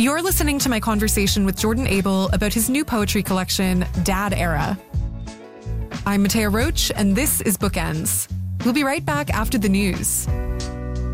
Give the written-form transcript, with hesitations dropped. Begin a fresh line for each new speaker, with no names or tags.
You're listening to my conversation with Jordan Abel about his new poetry collection, Dad Era. I'm Matea Roach, and this is Bookends. We'll be right back after the news.